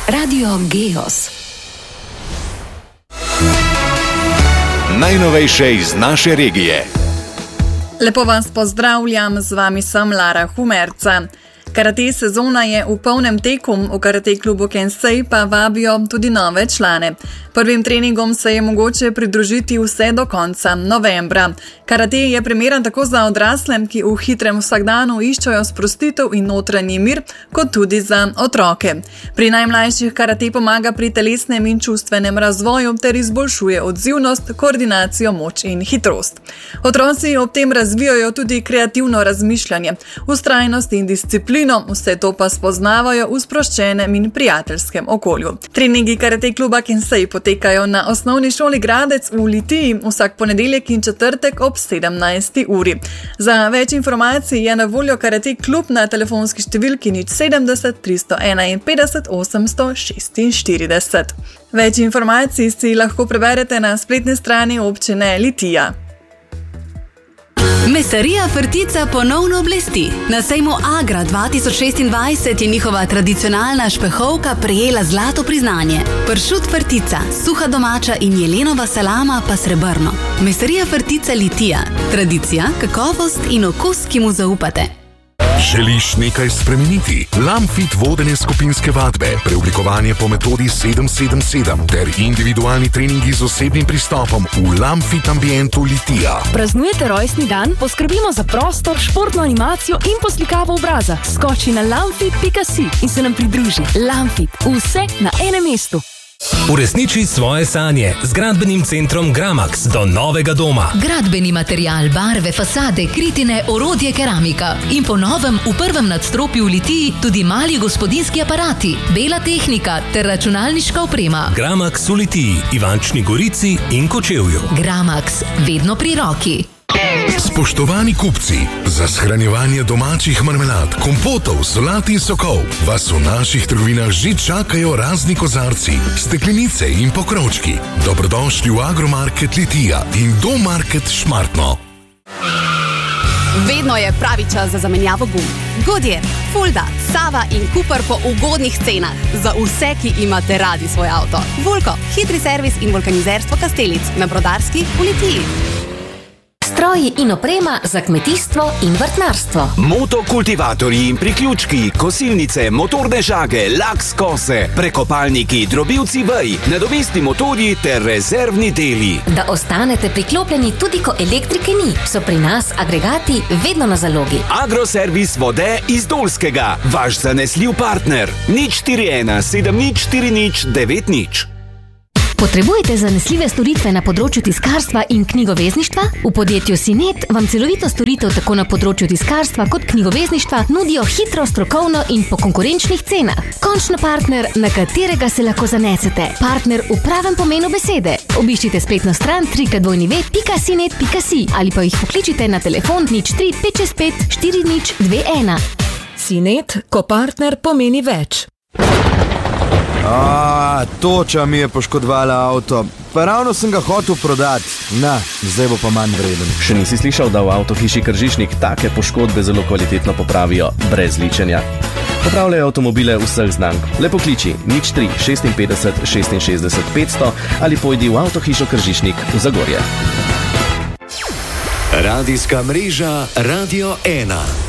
Radio Geos. Najnovejše iz naše regije. Lepo vas pozdravljam, z vami sem Lara Humerca. Karate sezona je v polnem teku, v karate klubu Kensei pa vabijo tudi nove člane. Prvim treningom se je mogoče pridružiti vse do konca novembra. Karate je primeren tako za odrasle, ki v hitrem vsakdanu iščejo sprostitev in notranji mir, kot tudi za otroke. Pri najmlajših karate pomaga pri telesnem in čustvenem razvoju ter izboljšuje odzivnost, koordinacijo, moč in hitrost. Otroci ob tem razvijajo tudi kreativno razmišljanje, vztrajnost in disciplino, vse to pa spoznavajo v sproščenem in prijateljskem okolju. Treningi karate kluba Kensei potekajo na osnovni šoli Gradec v Litiji vsak ponedeljek in četrtek ob 17. uri. Za več informacij je na voljo karate klub na telefonski številki 070 351 846. Več informacij si lahko preberete na spletni strani občine Litija. Mesarija Frtica ponovno blesti. Na sejmu Agra 2026 je njihova tradicionalna špehovka prejela zlato priznanje. Pršut Frtica, suha domača in jelenova salama pa srebrno. Mesarija Frtica Litija. Tradicija, kakovost in okus, ki mu zaupate. Želiš nekaj spremeniti? Lamfit vodenje skupinske vadbe, preoblikovanje po metodi 777 ter individualni treningi z osebnim pristopom v Lamfit ambientu Litija. Praznujete rojstni dan? Poskrbimo za prostor, športno animacijo in poslikavo obraza. Skoči na lamfit.si in se nam pridruži. Lamfit. Vse na enem mestu. Uresniči svoje sanje z gradbenim centrom Gramax do novega doma. Gradbeni material, barve, fasade, kritine, orodje, keramika. In po novem v prvem nadstropju v Litiji tudi mali gospodinjski aparati, bela tehnika ter računalniška oprema. Gramax v Litiji, Ivančni Gorici in Kočevju. Gramax, vedno pri roki. Spoštovani kupci, za shranjevanje domačih marmelad, kompotov, solat in sokov vas v naših trgovinah že čakajo razni kozarci, steklenice in pokrovčki. Dobrodošli v Agromarket Litija in Domarket Šmartno. Vedno je pravi čas za zamenjavo gum. Goodyear, Fulda, Sava in Cooper po ugodnih cenah. Za vse, ki imate radi svoj avto. Vulko, hitri servis in vulkanizerstvo Kastelic na Brodarski v Litiji. Stroji in oprema za kmetijstvo in vrtnarstvo. Motokultivatorji in priključki, kosilnice, motorne žage, laks kose, prekopalniki, drobilci vej, nadomestni motorji ter rezervni deli. Da ostanete priklopljeni tudi, ko elektrike ni, so pri nas agregati vedno na zalogi. Agroservis Vode iz Dolskega, vaš zanesljiv partner. 041 7040 90. Potrebujete zanesljive storitve na področju tiskarstva in knjigovezništva? V podjetju Sinet vam celovito storitev tako na področju tiskarstva kot knjigovezništva nudijo hitro, strokovno in po konkurenčnih cenah. Končno partner, na katerega se lahko zanesete. Partner v pravem pomenu besede. Obiščite spletno stran www.sinet.si ali pa jih pokličite na telefon 03 565 4021. Sinet, ko partner pomeni več. Toča mi je poškodovala avto. Pa ravno sem ga hotel prodati. Zdaj bo pa manj vreden. Še nisi slišal, da v avtohiši Kržišnik take poškodbe zelo kvalitetno popravijo brez ličenja? Popravljajo avtomobile vseh znamk. Le pokliči 03 56 66 500 ali pojdi v avtohišo Kržišnik v Zagorje. Radijska mreža Radio 1.